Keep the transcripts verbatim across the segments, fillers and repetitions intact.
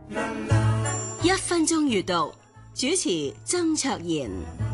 一分鐘閱讀，主持曾卓賢。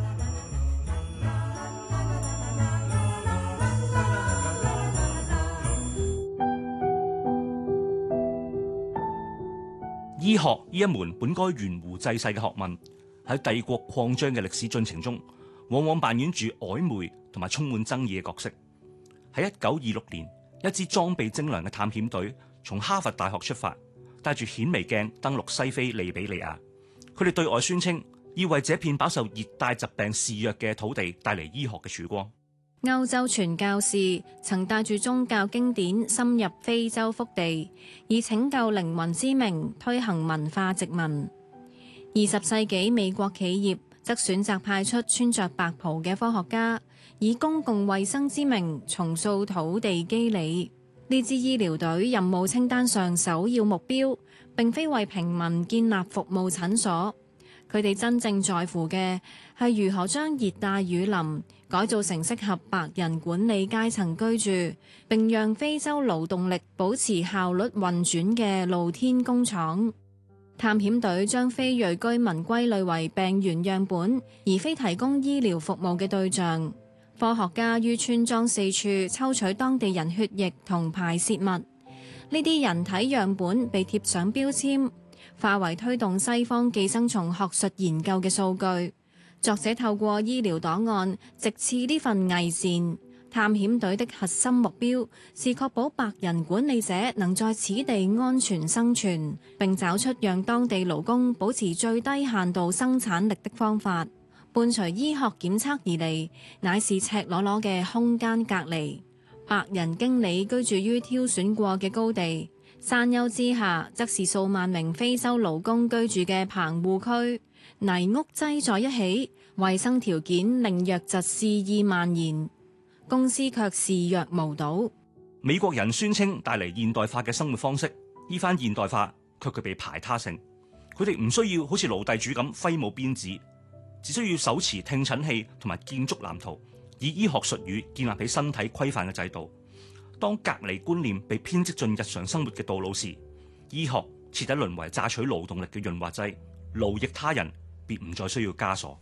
醫學呢一門本該懸壺濟世嘅學問，喺帝國擴張嘅歷史進程中，往往扮演住曖昧同埋充滿爭議嘅角色。喺一九二六年，一支裝備精良嘅探險隊從哈佛大學出發，帶住顯微鏡登陸西非利比里亞。佢哋對外宣稱要為這片飽受熱帶疾病肆虐嘅土地帶嚟醫學嘅曙光。 歐洲傳教士曾帶住宗教經典深入非洲腹地，以拯救靈魂之名推行文化殖民。二十世紀美國企業則選擇派出穿着白袍嘅科學家，以公共衛生之名重塑土地肌理。呢支醫療隊任務清單上首要目標並非為平民建立服務診所，佢哋真正在乎嘅係如何將熱帶雨林改造成適合白人管理階層居住，並讓非洲勞動力保持效率運轉嘅露天工廠。探險隊將非裔居民歸類為病原樣本，而非提供醫療服務嘅對象。科學家於村莊四處抽取當地人血液同排泄物，呢啲人體樣本被貼上標籤，化為推動西方寄生蟲學術研究嘅數據。作者透過醫療檔案直刺呢份偽善。探險隊的核心目標是確保白人管理者能在此地安全生存，並找出讓當地勞工保持最低限度生產力的方法。伴隨醫學檢測而嚟，乃是赤裸裸嘅空間隔離。白人經理居住於挑選過嘅高地，山丘之下則是數萬名非洲勞工居住嘅棚戶區。泥屋擠在一起，衛生條件令瘧疾肆意蔓延，公司卻視若無睹。 美國人宣稱帶嚟現代化嘅生活方式，呢番現代化卻具備排他性。佢哋唔需要好似奴隸主咁揮舞鞭子，只需要手持聽診器同埋建築藍圖，以醫學術語建立起身體規範嘅制度。當隔離觀念被編織進日常生活嘅道路時，醫學徹底淪為榨取勞動力嘅潤滑劑，勞役他人便唔再需要枷鎖。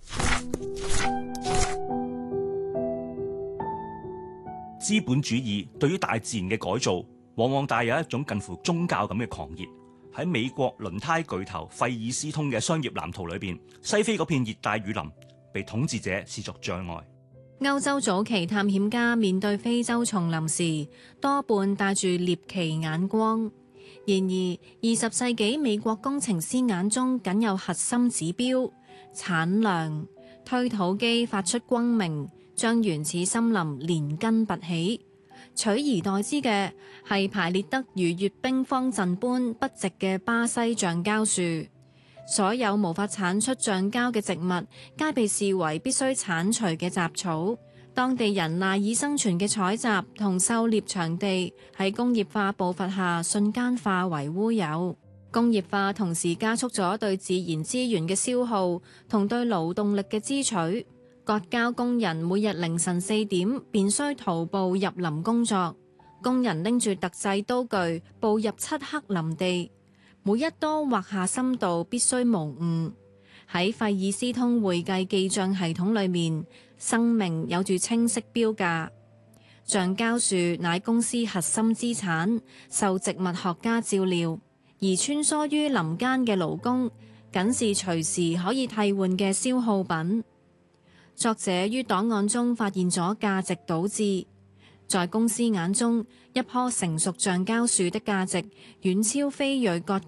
資本主義對於大自然嘅改造，往往帶有一種近乎宗教咁嘅狂熱。喺美國輪胎巨頭費爾斯通嘅商業藍圖裏邊，西非嗰片熱帶雨林被統治者視作障礙。 歐洲早期探險家面對非洲叢林時，多半帶住獵奇眼光。然而，二十世紀美國工程師眼中僅有核心指標產量，推土機發出轟鳴，將原始森林連根拔起。取而代之嘅係排列得如閱兵方陣般不直嘅巴西橡膠樹。所有無法產出橡膠嘅植物，皆被視為必須剷除嘅雜草。當地人賴以生存嘅採集同狩獵場地，喺工業化步伐下瞬間化為烏有。工業化同時加速咗對自然資源嘅消耗同對勞動力嘅支取。割膠工人每日凌晨四點便需徒步入林工作，工人拎住特製刀具步入漆黑林地，每一刀劃下深度必須無誤。喺費爾斯通會計記帳系統裏面，生命有住清晰標價。橡膠樹乃公司核心資產，受植物學家照料，而穿梭於林間嘅勞工，僅是隨時可以替換嘅消耗品。作者於檔案中發現咗價值倒置，在公司眼中，一棵成熟橡膠樹的價值遠超非裔割